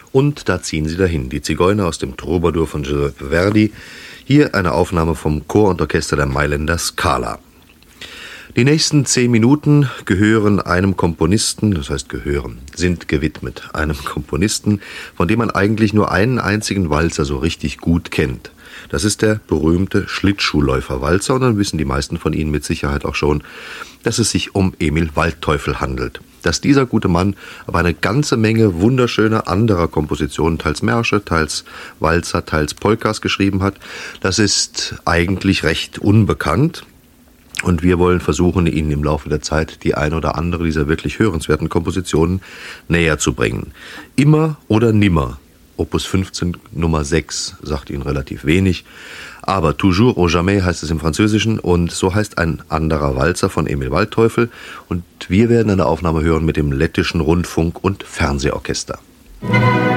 Und da ziehen sie dahin, die Zigeuner aus dem Troubadour von Giuseppe Verdi. Hier eine Aufnahme vom Chor und Orchester der Mailänder Scala. Die nächsten 10 Minuten gehören einem Komponisten, das heißt sind gewidmet einem Komponisten, von dem man eigentlich nur einen einzigen Walzer so richtig gut kennt. Das ist der berühmte Schlittschuhläufer-Walzer und dann wissen die meisten von Ihnen mit Sicherheit auch schon, dass es sich um Emil Waldteufel handelt. Dass dieser gute Mann aber eine ganze Menge wunderschöner anderer Kompositionen, teils Märsche, teils Walzer, teils Polkas geschrieben hat, das ist eigentlich recht unbekannt. Und wir wollen versuchen, Ihnen im Laufe der Zeit die ein oder andere dieser wirklich hörenswerten Kompositionen näher zu bringen. Immer oder nimmer. Opus 15 Nummer 6 sagt Ihnen relativ wenig. Aber Toujours ou jamais heißt es im Französischen und so heißt ein anderer Walzer von Emil Waldteufel. Und wir werden eine Aufnahme hören mit dem Lettischen Rundfunk- und Fernsehorchester.